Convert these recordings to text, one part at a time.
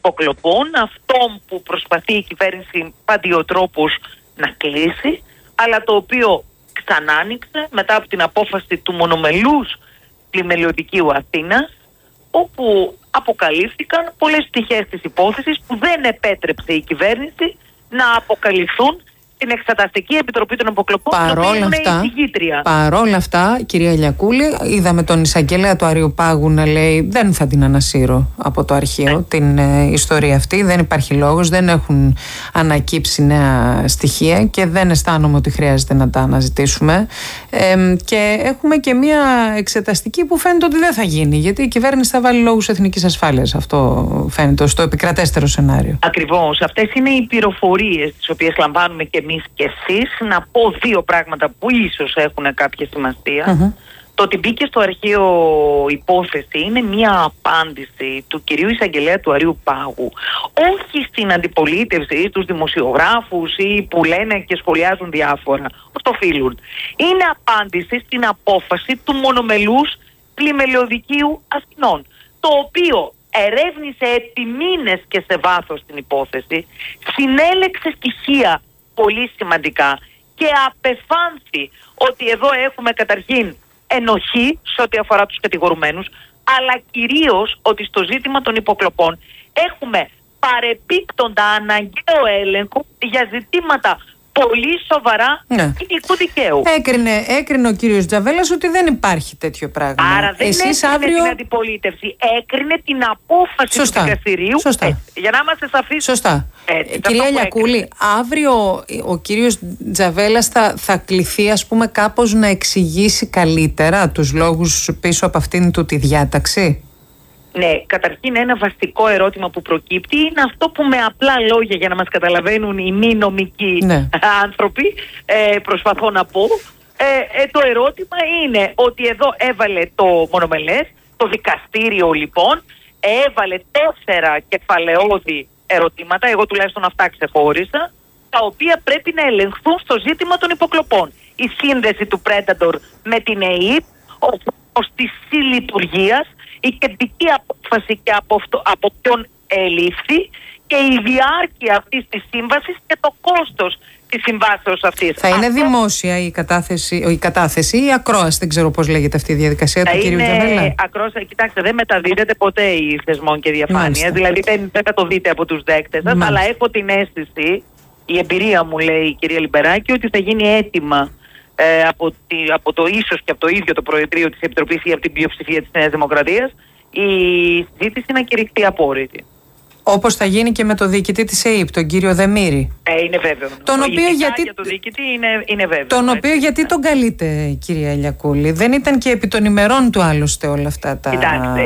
υποκλοπών, αυτόν που προσπαθεί η κυβέρνηση παντιοτρόπως να κλείσει, αλλά το οποίο ξανά άνοιξε μετά από την απόφαση του μονομελούς πλημελιωδικίου Αθήνας, όπου αποκαλύφθηκαν πολλές πτυχές της υπόθεσης που δεν επέτρεψε η κυβέρνηση να αποκαλυφθούν στην Εξεταστική Επιτροπή των Υποκλοπών, παρόλα αυτά, κυρία Ηλιακούλη, είδαμε τον εισαγγελέα του Αριοπάγου να λέει δεν θα την ανασύρω από το αρχείο την ιστορία αυτή, δεν υπάρχει λόγος, δεν έχουν ανακύψει νέα στοιχεία και δεν αισθάνομαι ότι χρειάζεται να τα αναζητήσουμε, και έχουμε και μια εξεταστική που φαίνεται ότι δεν θα γίνει, γιατί η κυβέρνηση θα βάλει λόγους εθνικής ασφάλειας. Αυτό φαίνεται στο επικρατέστερο σενάριο. Ακριβώς, αυτές είναι οι πληροφορίες τις οποίες λαμβάνουμε και εμείς και εσείς. Να πω δύο πράγματα που ίσως έχουν κάποια σημασία. Το ότι μπήκε στο αρχείο υπόθεση είναι μια απάντηση του κυρίου εισαγγελέα του Αριοπάγου, όχι στην αντιπολίτευση ή στους δημοσιογράφους ή που λένε και σχολιάζουν διάφορα, οφείλουν. Είναι απάντηση στην απόφαση του μονομελούς πλημελιωδικίου Αθηνών, το οποίο ερεύνησε επί μήνες και σε βάθος την υπόθεση, συνέλεξε στοιχεία πολύ σημαντικά και απεφάνθη ότι εδώ έχουμε καταρχήν ενοχή σε ό,τι αφορά τους κατηγορουμένους, αλλά κυρίως ότι στο ζήτημα των υποκλοπών έχουμε παρεπίπτοντα αναγκαίο έλεγχο για ζητήματα πολύ σοβαρά ποινικού δικαίου. Έκρινε ο κύριος Τζαβέλας ότι δεν υπάρχει τέτοιο πράγμα. Άρα δεν έκρινε την αντιπολίτευση, έκρινε την απόφαση του δικαστηρίου. Για να είμαστε σαφείς. Σωστά. Κυρία Ηλιακούλη, αύριο ο κύριος Τζαβέλας θα κληθεί, ας πούμε, κάπως να εξηγήσει καλύτερα τους λόγους πίσω από αυτήν του τη διάταξη. Ναι, καταρχήν ένα βασικό ερώτημα που προκύπτει είναι αυτό που με απλά λόγια, για να μας καταλαβαίνουν οι μη νομικοί άνθρωποι, προσπαθώ να πω. Το ερώτημα είναι ότι εδώ έβαλε το μονομελές, το δικαστήριο λοιπόν, έβαλε 4 κεφαλαιώδη ερωτήματα, εγώ τουλάχιστον αυτά ξεχώρισα, τα οποία πρέπει να ελεγχθούν στο ζήτημα των υποκλοπών. Η σύνδεση του Predator με την ΕΕΠ, ο τρόπος της συλλειτουργίας, η κεντρική απόφαση και από ποιον ελήφθη και η διάρκεια αυτής της σύμβασης και το κόστος της συμβάσεως αυτής. Θα είναι δημόσια η κατάθεση ή ακρόαση, δεν ξέρω πώς λέγεται αυτή η διαδικασία του κυρίου Τζαβέλα. Ακρόαση, κοιτάξτε, δεν μεταδίδεται ποτέ η θεσμών και διαφάνεια, δηλαδή δεν θα το δείτε από τους δέκτες σας, αλλά έχω την αίσθηση, η εμπειρία μου λέει η κυρία Λιμπεράκη, ότι θα γίνει έτοιμα από το ίσως και από το ίδιο το Προεδρείο της Επιτροπής ή από την πλειοψηφία της Νέας Δημοκρατίας η συζήτηση να κηρυχθεί απόρριτη. Όπως θα γίνει και με το διοικητή της ΕΕΠ, τον κύριο Δεμήρη. Είναι βέβαιο. Για το διοικητή είναι βέβαιο. Τον οποίο γιατί τον καλείτε, κυρία Ηλιακούλη? Δεν ήταν και επί των ημερών του άλλωστε όλα αυτά τα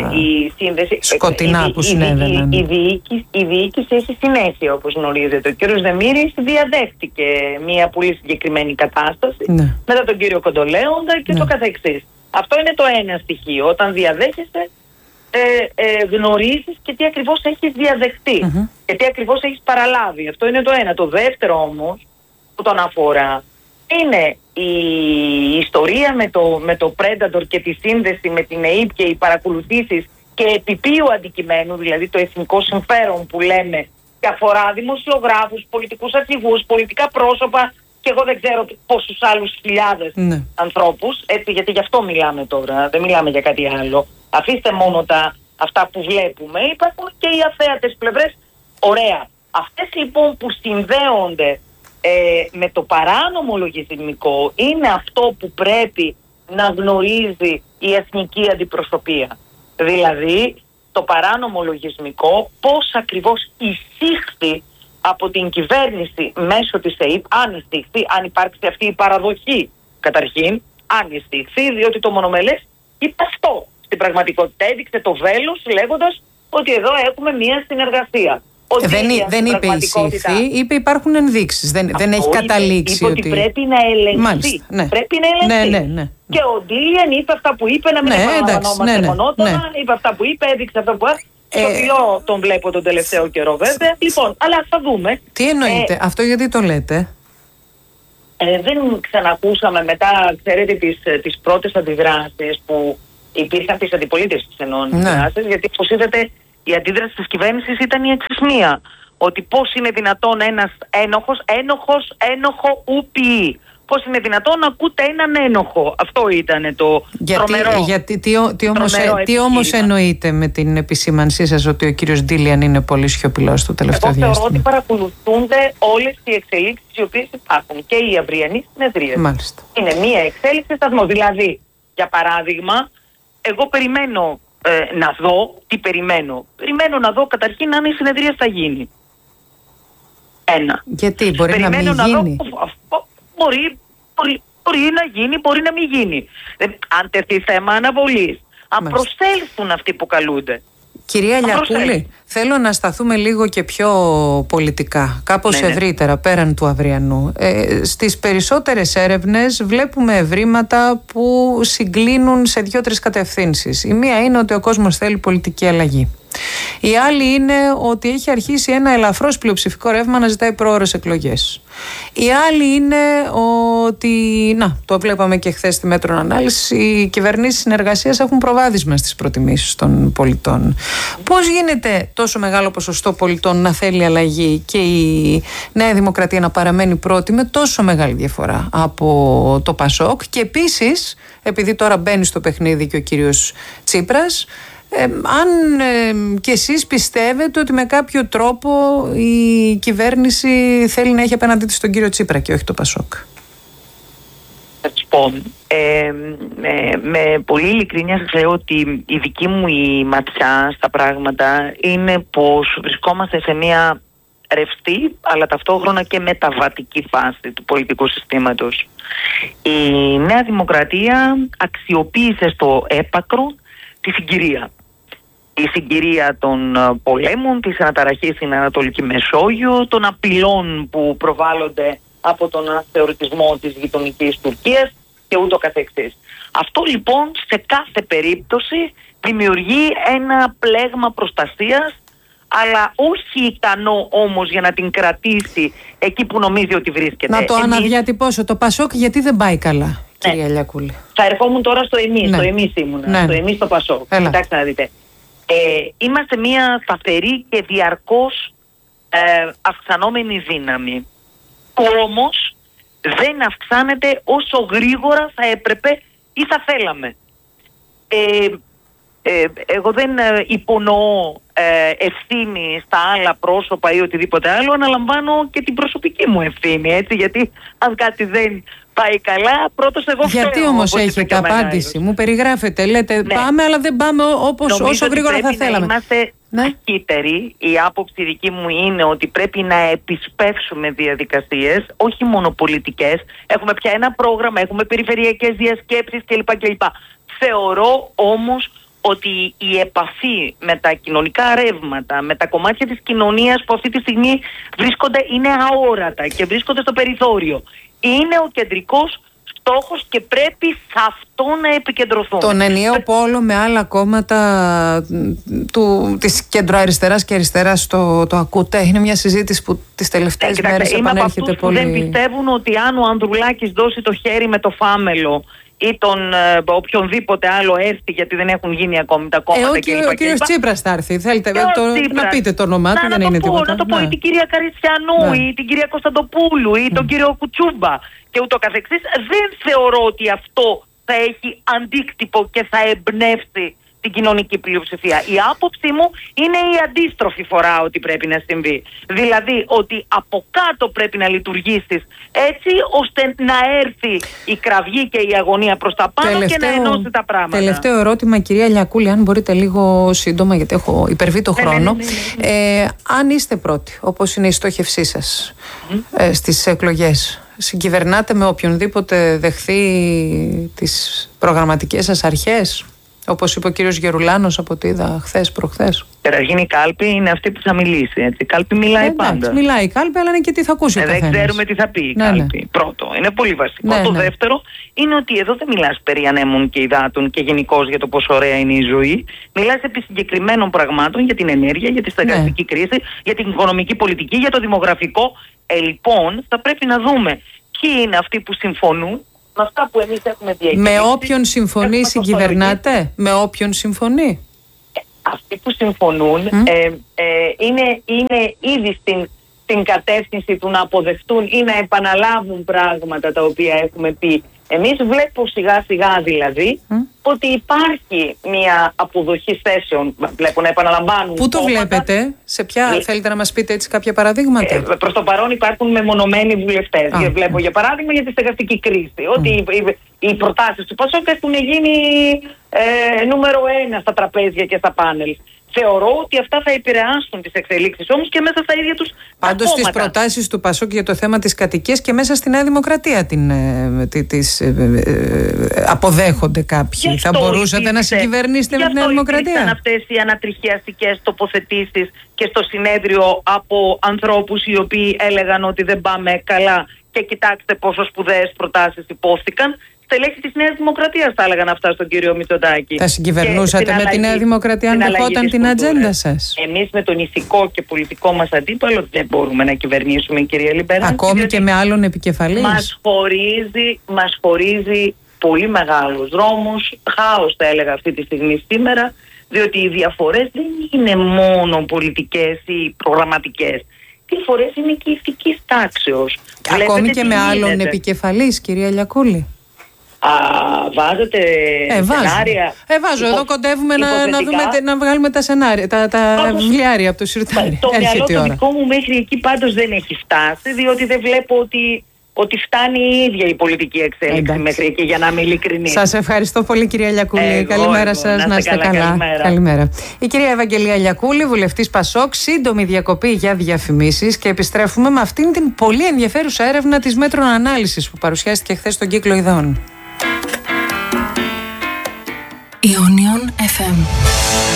σκοτεινά που συνέβαιναν. Η διοίκηση έχει συνέχεια, όπως γνωρίζετε. Ο κύριος Δεμήρης διαδέχτηκε μια πολύ συγκεκριμένη κατάσταση μετά τον κύριο Κοντολέοντα και το καθεξής. Αυτό είναι το ένα στοιχείο. Όταν διαδέχεστε, γνωρίζεις και τι ακριβώς έχεις διαδεχτεί και τι ακριβώς έχεις παραλάβει. Αυτό είναι το ένα. Το δεύτερο όμως που τον αφορά είναι η ιστορία με το Predator και τη σύνδεση με την ΕΕΠ και οι παρακολουθήσεις και επιπίου αντικειμένου, δηλαδή το εθνικό συμφέρον που λέμε, και αφορά δημοσιογράφους, πολιτικούς αρχηγούς, πολιτικά πρόσωπα και εγώ δεν ξέρω πόσους άλλους χιλιάδες ανθρώπους, έτσι, γιατί γι' αυτό μιλάμε τώρα, δεν μιλάμε για κάτι άλλο. Αφήστε μόνο αυτά που βλέπουμε, υπάρχουν και οι αθέατες πλευρές. Ωραία. Αυτές λοιπόν που συνδέονται με το παράνομο λογισμικό είναι αυτό που πρέπει να γνωρίζει η εθνική αντιπροσωπεία. Δηλαδή το παράνομο λογισμικό πώς ακριβώς εισήχθη από την κυβέρνηση μέσω της ΕΕΠ, αν εισήχθη, αν υπάρξει αυτή η παραδοχή καταρχήν, αν εισήχθη, διότι το μονομελές είπε αυτό. Στην πραγματικότητα έδειξε το βέλος λέγοντας ότι εδώ έχουμε μία συνεργασία. Δεν είπε εισήχθη, είπε υπάρχουν ενδείξεις. Δεν έχει καταλήξει. Είπε ότι πρέπει να ελεγχθεί. Πρέπει να ελεγχθεί. Και ο Ντίλιαν είπε αυτά που είπε, να μην επαναλαμβανόμαστε μονότονα. Είπε αυτά που είπε, έδειξε αυτά που είπε. Στο βιό τον βλέπω τον τελευταίο καιρό βέβαια. Λοιπόν, αλλά θα δούμε. Τι εννοείτε, αυτό γιατί το λέτε? Δεν ξανακούσαμε μετά, ξέρετε, τις πρώτες αντιδράσεις που υπήρχαν της αντιπολίτευσης εννοών αντιδράσεις, γιατί όπως είδατε Η αντίδραση της κυβέρνησης ήταν η εξής μία. Ότι πώς είναι δυνατόν ένας ένοχο ουπι. Πώς είναι δυνατόν να ακούτε έναν ένοχο. Αυτό ήταν το τρομερό. Τι όμως εννοείτε με την επισήμανσή σας ότι ο κύριος Ντίλιαν είναι πολύ σιωπηλός το τελευταίο διάστημα? Εγώ θεωρώ ότι παρακολουθούνται όλες οι εξελίξεις οι οποίες υπάρχουν και η αυριανή συνεδρία. Μάλιστα. Είναι μία εξέλιξη σταθμό. Δηλαδή, για παράδειγμα, εγώ περιμένω να δω τι περιμένω. Περιμένω να δω καταρχήν αν η συνεδρία θα γίνει. Ένα. Γιατί μπορεί να μην γίνει? Μπορεί να γίνει, μπορεί να μην γίνει. Αν τεθεί θέμα αναβολής, αν προσέλθουν αυτοί που καλούνται. Κυρία Λιακούλη, θέλω να σταθούμε λίγο και πιο πολιτικά, κάπως ευρύτερα, πέραν του αυριανού. Στις περισσότερες έρευνες βλέπουμε ευρήματα που συγκλίνουν σε 2-3 κατευθύνσεις. Η μία είναι ότι ο κόσμος θέλει πολιτική αλλαγή. Η άλλη είναι ότι έχει αρχίσει ένα ελαφρώς πλειοψηφικό ρεύμα να ζητάει προώρες εκλογές. Η άλλη είναι ότι, το βλέπαμε και χθες στη Μέτρων Ανάλυση, οι κυβερνήσεις συνεργασίας έχουν προβάδισμα στις προτιμήσεις των πολιτών. Πώς γίνεται τόσο μεγάλο ποσοστό πολιτών να θέλει αλλαγή και η Νέα Δημοκρατία να παραμένει πρώτη με τόσο μεγάλη διαφορά από το ΠΑΣΟΚ? Και επίσης, επειδή τώρα μπαίνει στο παιχνίδι και ο κύριος Τσίπρας, αν και εσείς πιστεύετε ότι με κάποιο τρόπο η κυβέρνηση θέλει να έχει απέναντί της τον κύριο Τσίπρα και όχι το ΠΑΣΟΚ? Θα σας πω, με πολύ ειλικρίνεια σας λέω ότι η δική μου η ματιά στα πράγματα είναι πως βρισκόμαστε σε μια ρευστή αλλά ταυτόχρονα και μεταβατική φάση του πολιτικού συστήματος. Η Νέα Δημοκρατία αξιοποίησε στο έπακρο τη συγκυρία. Η συγκυρία των πολέμων, της αναταραχής στην Ανατολική Μεσόγειο, των απειλών που προβάλλονται από τον θεωρητισμό της γειτονικής Τουρκίας και ούτω καθεξής. Αυτό λοιπόν σε κάθε περίπτωση δημιουργεί ένα πλέγμα προστασίας, αλλά όχι ικανό όμως για να την κρατήσει εκεί που νομίζει ότι βρίσκεται. Να το αναδιατυπώσω. Το ΠΑΣΟΚ γιατί δεν πάει καλά, κυρία Λιακούλη? Θα ερχόμουν τώρα στο εμείς. Το εμείς ήμουνα. Το εμείς το ΠΑΣΟΚ. Κοιτάξτε να δείτε. Είμαστε μια σταθερή και διαρκώς αυξανόμενη δύναμη, που όμως δεν αυξάνεται όσο γρήγορα θα έπρεπε ή θα θέλαμε. Εγώ δεν υπονοώ ευθύνη στα άλλα πρόσωπα ή οτιδήποτε άλλο, αναλαμβάνω και την προσωπική μου ευθύνη, έτσι, γιατί αν κάτι δεν πάει καλά, πρώτος εγώ φταίω. Γιατί όμως έχετε απάντηση? Μου περιγράφετε, λέτε πάμε αλλά δεν πάμε όσο γρήγορα θα θέλαμε. Είμαστε ταχύτεροι. Η άποψη δική μου είναι ότι πρέπει να επισπεύσουμε διαδικασίες, όχι μόνο πολιτικές. Έχουμε πια ένα πρόγραμμα, έχουμε περιφερειακές διασκέψεις κλπ. Θεωρώ όμως ότι η επαφή με τα κοινωνικά ρεύματα, με τα κομμάτια της κοινωνίας που αυτή τη στιγμή είναι αόρατα και βρίσκονται στο περιθώριο, είναι ο κεντρικός στόχος και πρέπει σε αυτό να επικεντρωθούμε. Τον ενιαίο πόλο με άλλα κόμματα της κεντροαριστεράς και αριστεράς το ακούτε? Είναι μια συζήτηση που τις τελευταίες μέρες επανέρχεται πολύ. Δεν πιστεύουν ότι αν ο Ανδρουλάκης δώσει το χέρι με το φάμελο ή τον οποιονδήποτε άλλο έρθει, γιατί δεν έχουν γίνει ακόμη τα κόμματα κλπ. Ο κύριος Τσίπρας θα έρθει. Θέλετε να πείτε το όνομά του, δεν είναι τίποτα. Να το πω, ή την κυρία Καριστιανού, ή την κυρία Κωνσταντοπούλου, ή τον κύριο Κουτσούμπα και ούτω καθεξής. Δεν θεωρώ ότι αυτό θα έχει αντίκτυπο και θα εμπνεύσει την κοινωνική πλειοψηφία. Η άποψή μου είναι η αντίστροφη φορά ότι πρέπει να συμβεί. Δηλαδή ότι από κάτω πρέπει να λειτουργήσεις έτσι ώστε να έρθει η κραυγή και η αγωνία προς τα πάνω και να ενώσει τα πράγματα. Τελευταίο ερώτημα, κυρία Λιακούλη, αν μπορείτε λίγο σύντομα, γιατί έχω υπερβεί το χρόνο. Αν είστε πρώτοι, όπως είναι η στόχευσή σας στις εκλογές, συγκυβερνάτε με οποιονδήποτε δεχθεί τις προγραμματικές σας αρχές, όπως είπε ο κύριος Γερουλάνος από ό,τι είδα χθες, προχθές? Καταρχήν η κάλπη είναι αυτή που θα μιλήσει. Έτσι. Η κάλπη μιλάει πάντα. Μιλάει η κάλπη, αλλά είναι και τι θα ακούσει ο καθένας. Δεν ξέρουμε τι θα πει η κάλπη. Πρώτο, είναι πολύ βασικό. Το δεύτερο είναι ότι εδώ δεν μιλάς περί ανέμων και υδάτων και γενικώς για το πόσο ωραία είναι η ζωή. Μιλάς επί συγκεκριμένων πραγμάτων για την ενέργεια, για τη στεγαστική κρίση, για την οικονομική πολιτική, για το δημογραφικό. Λοιπόν, θα πρέπει να δούμε ποιοι είναι αυτοί που συμφωνούν με αυτά που εμείς έχουμε διακηρύξει. Με όποιον συμφωνεί συγκυβερνάτε? Με όποιον συμφωνεί? αυτοί που συμφωνούν είναι ήδη στην κατεύθυνση του να αποδεχτούν ή να επαναλάβουν πράγματα τα οποία έχουμε πει. Εμείς βλέπω σιγά σιγά δηλαδή ότι υπάρχει μια αποδοχή θέσεων, βλέπω να επαναλαμβάνουν. Πού το βλέπετε, σε ποια, θέλετε να μας πείτε έτσι κάποια παραδείγματα? Προς το παρόν υπάρχουν μεμονωμένοι βουλευτές. Βλέπω για παράδειγμα για τη στεγαστική κρίση, ότι οι προτάσεις του ΠΑΣΟΚ έχουν γίνει νούμερο 1 στα τραπέζια και στα πάνελ. Θεωρώ ότι αυτά θα επηρεάσουν τις εξελίξεις όμως και μέσα στα ίδια τους πάντως τις προτάσεις του ΠΑΣΟΚ για το θέμα της κατοικίας και μέσα στη Νέα Δημοκρατία τις αποδέχονται κάποιοι. Θα μπορούσατε να συγκυβερνήσετε με τη Νέα Δημοκρατία? Υπήρξαν αυτές οι ανατριχιαστικές τοποθετήσεις και στο συνέδριο από ανθρώπους οι οποίοι έλεγαν ότι δεν πάμε καλά και κοιτάξτε πόσο σπουδαίες προτάσεις υπόθηκαν. Στελέχη της Νέας Δημοκρατίας θα έλεγαν αυτά στον κύριο Μητσοτάκη. Θα συγκυβερνούσατε με τη Νέα Δημοκρατία αν δεχόταν την ατζέντα σας? Εμείς με τον ηθικό και πολιτικό μας αντίπαλο δεν μπορούμε να κυβερνήσουμε, κυρία Λιμπεράκη. Ακόμη και με άλλον επικεφαλής? Μας χωρίζει πολύ μεγάλους δρόμους, χάος θα έλεγα αυτή τη στιγμή σήμερα, διότι οι διαφορές δεν είναι μόνο πολιτικές ή προγραμματικές. Οι διαφορές είναι και ηθικής τάξεως. Ακόμη και με άλλον επικεφαλής, κυρία Λιακούλη? Βάζετε σενάρια? Βάζω. Εδώ κοντεύουμε να βγάλουμε τα σενάρια, τα βιβλιάρια από το σιρτάρι. Το μυαλό το δικό μου μέχρι εκεί πάντως δεν έχει φτάσει, διότι δεν βλέπω ότι φτάνει η ίδια η πολιτική εξέλιξη μέχρι εκεί, για να είμαι ειλικρινής. Σας ευχαριστώ πολύ, κυρία Λιακούλη. Καλημέρα σας, να είστε καλά. Καλημέρα. Η κυρία Ευαγγελία Λιακούλη, βουλευτής ΠΑΣΟΚ, σύντομη διακοπή για διαφημίσεις και επιστρέφουμε με αυτήν την πολύ ενδιαφέρουσα έρευνα της Μέτρων Ανάλυσης που παρουσιάστηκε χθες στον Κύκλο Ειδών. Ionion FM.